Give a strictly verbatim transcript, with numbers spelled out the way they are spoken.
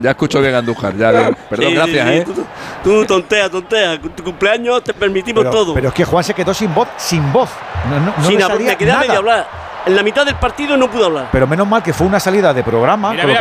Ya escucho bien Andújar, ya bien. Perdón, Sí, gracias, sí, sí, ¿eh? Tú, tú tontea, tontea. Con tu cumpleaños te permitimos Pero, todo. pero es que Juan se quedó sin voz, sin voz. No, no, no Sin le hablar, salía me quedé a nada. medio hablar. En la mitad del partido no pude hablar. Pero menos mal que fue una salida de programa. Mira, con lo mira,